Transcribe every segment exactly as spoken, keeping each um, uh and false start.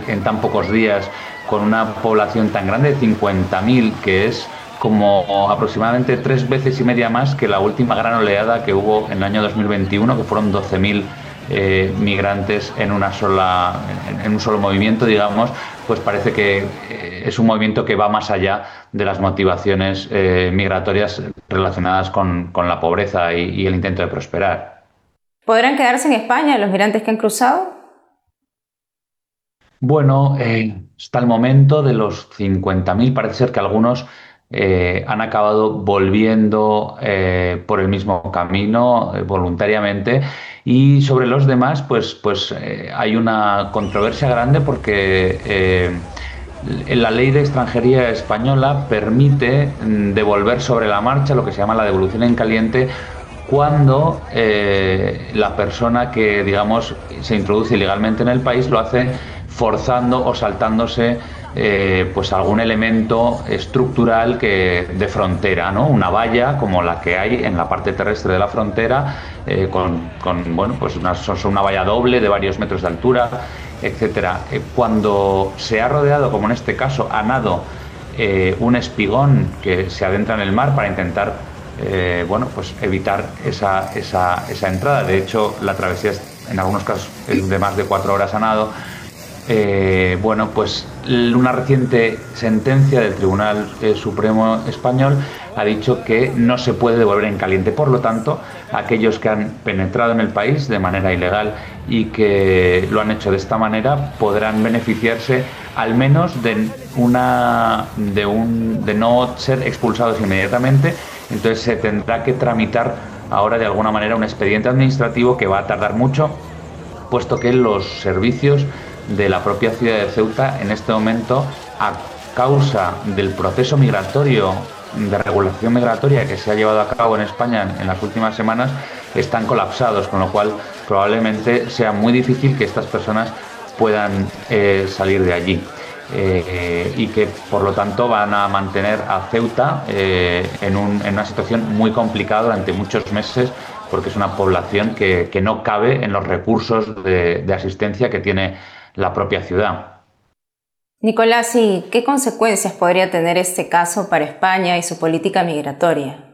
en tan pocos días, con una población tan grande de cincuenta mil, que es como aproximadamente tres veces y media más que la última gran oleada que hubo en el año dos mil veintiuno, que fueron doce mil eh, migrantes en una sola, en, en un solo movimiento, digamos. Pues parece que eh, es un movimiento que va más allá de las motivaciones eh, migratorias relacionadas con, con la pobreza y, y el intento de prosperar. ¿Podrán quedarse en España los migrantes que han cruzado? Bueno, eh, hasta el momento de los cincuenta mil parece ser que algunos eh, han acabado volviendo eh, por el mismo camino eh, voluntariamente, y sobre los demás pues, pues eh, hay una controversia grande porque eh, la ley de extranjería española permite mm, devolver sobre la marcha lo que se llama la devolución en caliente cuando eh, la persona que, digamos, se introduce ilegalmente en el país lo hace forzando o saltándose eh, pues algún elemento estructural que, de frontera, ¿no? Una valla como la que hay en la parte terrestre de la frontera, eh, con, con, bueno, pues una, son una valla doble de varios metros de altura, etcétera. Eh, cuando se ha rodeado, como en este caso, a nado, eh, un espigón que se adentra en el mar para intentar Eh, bueno, pues evitar esa, esa, esa entrada. De hecho, la travesía es, en algunos casos es de más de cuatro horas a nado. Eh, bueno, pues una reciente sentencia del Tribunal eh, Supremo Español ha dicho que no se puede devolver en caliente. Por lo tanto, aquellos que han penetrado en el país de manera ilegal y que lo han hecho de esta manera podrán beneficiarse al menos de una de un de no ser expulsados inmediatamente. Entonces se tendrá que tramitar ahora de alguna manera un expediente administrativo que va a tardar mucho, puesto que los servicios de la propia ciudad de Ceuta en este momento, a causa del proceso migratorio, de regulación migratoria que se ha llevado a cabo en España en, en las últimas semanas, están colapsados, con lo cual probablemente sea muy difícil que estas personas puedan eh, salir de allí. Eh, y que por lo tanto van a mantener a Ceuta eh, en, un, en una situación muy complicada durante muchos meses, porque es una población que, que no cabe en los recursos de, de asistencia que tiene la propia ciudad. Nicolás, ¿y qué consecuencias podría tener este caso para España y su política migratoria?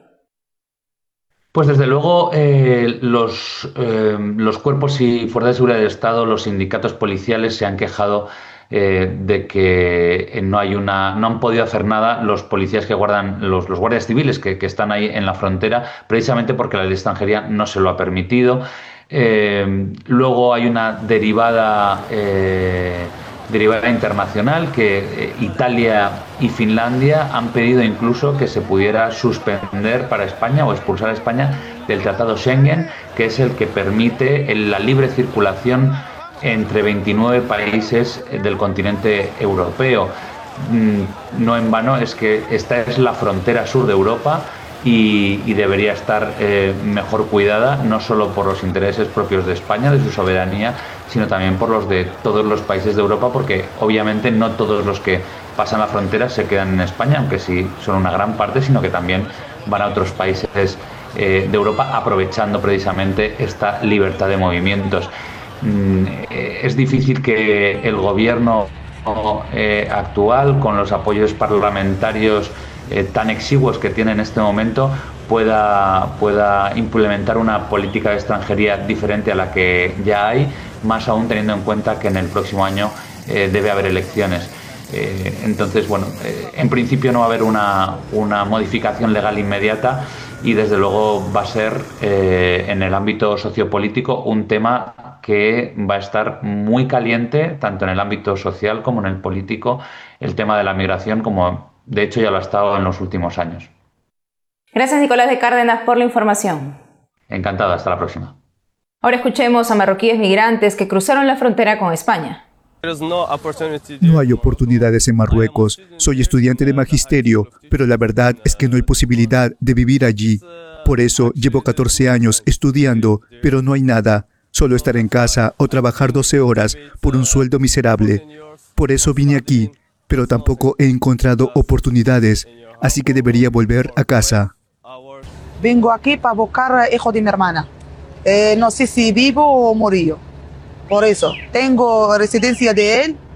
Pues desde luego eh, los, eh, los cuerpos y fuerzas de seguridad del Estado, los sindicatos policiales se han quejado eh, de que no hay una, no han podido hacer nada los policías que guardan, los, los guardias civiles que, que están ahí en la frontera, precisamente porque la ley de extranjería no se lo ha permitido. Eh, luego hay una derivada eh, derivada internacional que eh, Italia y Finlandia han pedido incluso que se pudiera suspender para España o expulsar a España del Tratado Schengen, que es el que permite la libre circulación entre veintinueve países del continente europeo. No en vano es que esta es la frontera sur de Europa y, y debería estar eh, mejor cuidada, no solo por los intereses propios de España, de su soberanía, sino también por los de todos los países de Europa, porque obviamente no todos los que pasan la frontera se quedan en España, aunque sí son una gran parte, sino que también van a otros países eh, de Europa aprovechando precisamente esta libertad de movimientos. Mm, eh, es difícil que el gobierno eh, actual, con los apoyos parlamentarios eh, tan exiguos que tiene en este momento, pueda, pueda implementar una política de extranjería diferente a la que ya hay, más aún teniendo en cuenta que en el próximo año eh, debe haber elecciones. Eh, entonces, bueno, eh, en principio no va a haber una, una modificación legal inmediata y desde luego va a ser eh, en el ámbito sociopolítico un tema que va a estar muy caliente, tanto en el ámbito social como en el político, el tema de la migración, como de hecho ya lo ha estado en los últimos años. Gracias, Nicolás de Cárdenas, por la información. Encantado, hasta la próxima. Ahora escuchemos a marroquíes migrantes que cruzaron la frontera con España. No hay oportunidades en Marruecos. Soy estudiante de magisterio, pero la verdad es que no hay posibilidad de vivir allí. Por eso llevo catorce años estudiando, pero no hay nada. Solo estar en casa o trabajar doce horas por un sueldo miserable. Por eso vine aquí, pero tampoco he encontrado oportunidades, así que debería volver a casa. Vengo aquí para buscar hijo de mi hermana. Eh, no sé si vivo o morí. Por eso, tengo residencia de él